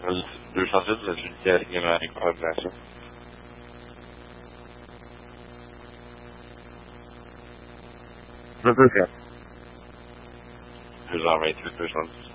Dos facetas, a judiciária e a Mari Coordenação. Mas por quê? Geralmente, depois não.